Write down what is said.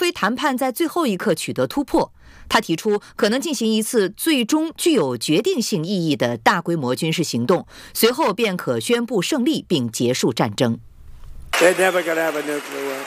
非谈判在最后一刻取得突破。他提出可能进行一次最终具有决定性意义的大规模军事行动，随后便可宣布胜利并结束战争。